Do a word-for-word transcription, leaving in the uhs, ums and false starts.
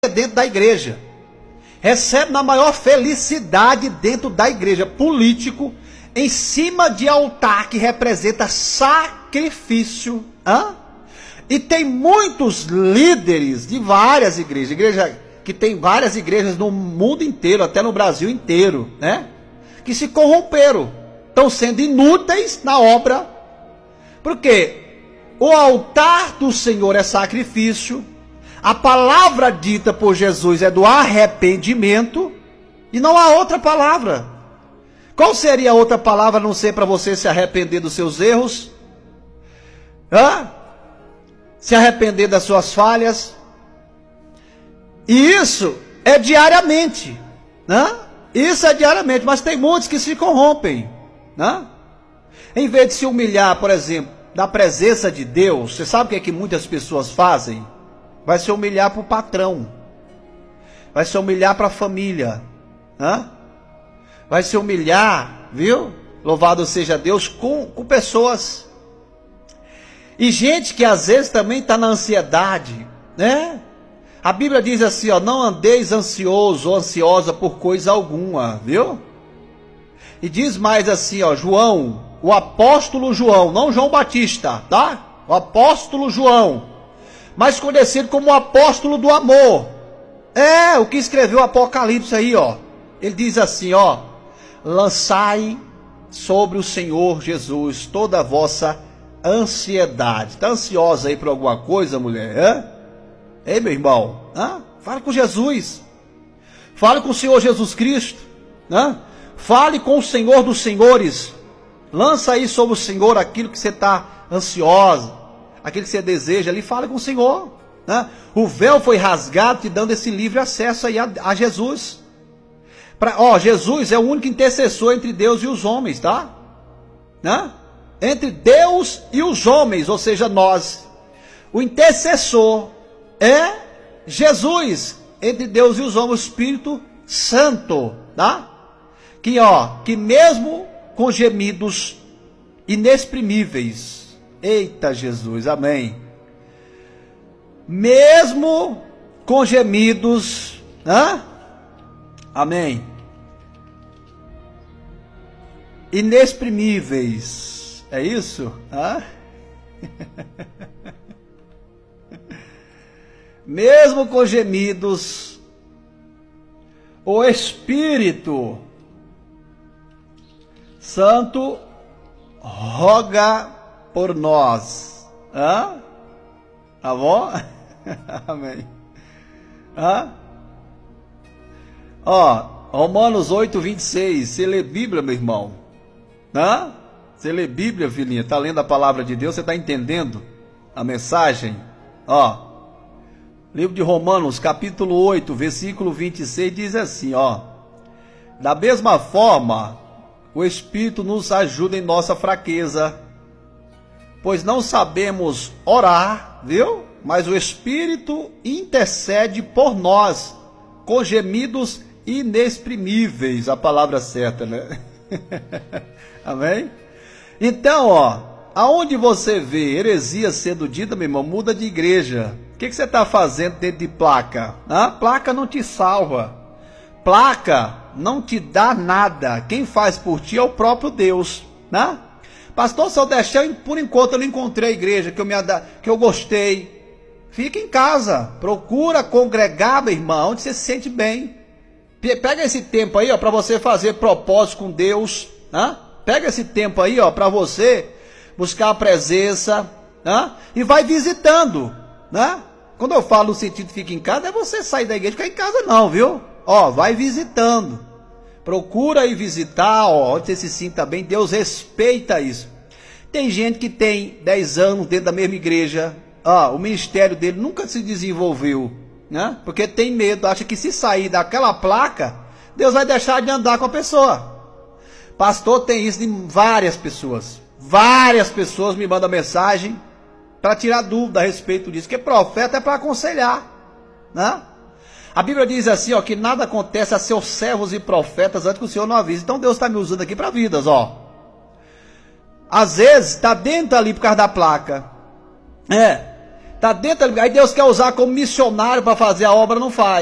dentro da igreja. Recebe na maior felicidade dentro da igreja. Político em cima de altar que representa sacrifício. Hã? E tem muitos líderes de várias igrejas. Igreja que tem várias igrejas no mundo inteiro, até no Brasil inteiro, né? Que se corromperam. Estão sendo inúteis na obra. Porque o altar do Senhor é sacrifício. A palavra dita por Jesus é do arrependimento. E não há outra palavra. Qual seria a outra palavra a não ser para você se arrepender dos seus erros? Hã? Se arrepender das suas falhas? E isso é diariamente. Né? Isso é diariamente. Mas tem muitos que se corrompem. Né? Em vez de se humilhar, por exemplo, na presença de Deus, você sabe o que é que muitas pessoas fazem? Vai se humilhar para o patrão. Vai se humilhar para a família. Hã? Vai se humilhar, viu? Louvado seja Deus, com, com pessoas. E gente que às vezes também está na ansiedade, né? A Bíblia diz assim, ó, não andeis ansioso ou ansiosa por coisa alguma, viu? E diz mais assim, ó, João, o apóstolo João, não João Batista, tá? O apóstolo João, mais conhecido como o apóstolo do amor. É, o que escreveu o Apocalipse aí, ó. Ele diz assim, ó, lançai sobre o Senhor Jesus toda a vossa ansiedade. Está ansiosa aí por alguma coisa, mulher? Hã? Ei, meu irmão, hã? Fale com Jesus. Fale com o Senhor Jesus Cristo. Hã? Fale com o Senhor dos Senhores. Lança aí sobre o Senhor aquilo que você está ansiosa, aquilo que você deseja ali. Fale com o Senhor. Né? O véu foi rasgado, te dando esse livre acesso aí a, a Jesus. Pra, ó, Jesus é o único intercessor entre Deus e os homens, tá? Né? Entre Deus e os homens, ou seja, nós. O intercessor é Jesus, entre Deus e os homens, o Espírito Santo, tá? Que, ó, que mesmo com gemidos inexprimíveis, eita Jesus, amém. Mesmo com gemidos, né? Amém. Inexprimíveis, é isso? Hã? Mesmo com gemidos, o Espírito Santo roga por nós. Hã? Tá bom? Amém. Hã? Ó, Romanos oito, vinte e seis. Você lê Bíblia, meu irmão? Hã? Você lê Bíblia, filhinha? Tá lendo a palavra de Deus? Você tá entendendo a mensagem? Ó, livro de Romanos, capítulo oito, versículo vinte e seis, diz assim, ó. Da mesma forma, o Espírito nos ajuda em nossa fraqueza, pois não sabemos orar, viu? Mas o Espírito intercede por nós, com gemidos inexprimíveis, a palavra certa, né? Amém? Então, ó, aonde você vê heresia sendo dita, meu irmão, muda de igreja. O que, que você está fazendo dentro de placa? Ah, placa não te salva. Placa não te dá nada. Quem faz por ti é o próprio Deus, né? Pastor, se eu deixar, por enquanto eu não encontrei a igreja que eu, me ada... que eu gostei. Fica em casa. Procura congregar, meu irmão, onde você se sente bem. Pega esse tempo aí, ó, para você fazer propósito com Deus, né? Pega esse tempo aí, ó, para você buscar a presença, né? E vai visitando, né? Quando eu falo no sentido de fica em casa, é você sair da igreja e ficar em casa não, viu? Ó, vai visitando. Procura ir visitar, ó, onde você se sinta bem. Deus respeita isso. Tem gente que tem dez anos dentro da mesma igreja, ó, o ministério dele nunca se desenvolveu, né? Porque tem medo, acha que se sair daquela placa, Deus vai deixar de andar com a pessoa. Pastor, tem isso de várias pessoas. Várias pessoas me mandam mensagem para tirar dúvida a respeito disso, que profeta é para aconselhar, né? A Bíblia diz assim, ó, que nada acontece a seus servos e profetas antes que o Senhor não avise. Então Deus está me usando aqui para vidas, ó. Às vezes está dentro ali por causa da placa. É. Tá dentro da... Aí Deus quer usar como missionário para fazer a obra, não faz.